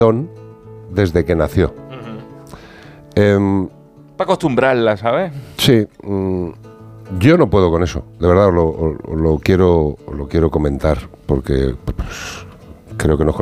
desde que nació. Para acostumbrarla, ¿sabes? Sí, yo no puedo con eso, de verdad lo quiero comentar, porque pues, creo que nos